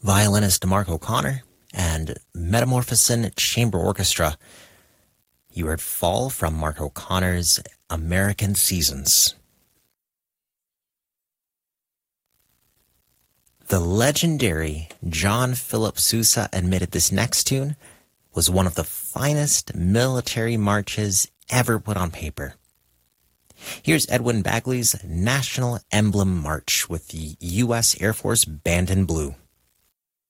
violinist Mark O'Connor, and Metamorphosin Chamber Orchestra. You heard Fall from Mark O'Connor's American Seasons. The legendary John Philip Sousa admitted this next tune was one of the finest military marches ever put on paper. Here's Edwin Bagley's National Emblem March with the U.S. Air Force Band in Blue.